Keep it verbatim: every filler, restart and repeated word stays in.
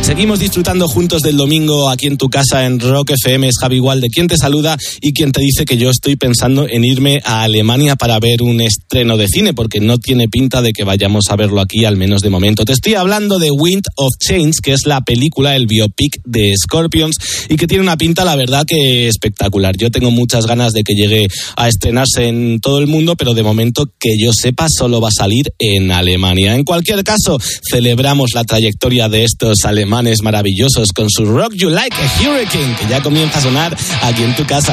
Seguimos disfrutando juntos del domingo aquí en tu casa en Rock F M. Es Javi Gualde quien te saluda y quien te dice que yo estoy pensando en irme a Alemania para ver un estreno de cine, porque no tiene pinta de que vayamos a verlo aquí, al menos de momento. Te estoy hablando de Wind of Change, que es la película, el biopic de Scorpions, y que tiene una pinta, la verdad, que espectacular. Yo tengo muchas ganas de que llegue a estrenarse en todo el mundo, pero de momento, que yo sepa, solo va a salir en Alemania. En cualquier caso, celebramos la trayectoria de estos alemanes maravillosos con su Rock You Like a Hurricane, que ya comienza a sonar aquí en tu casa.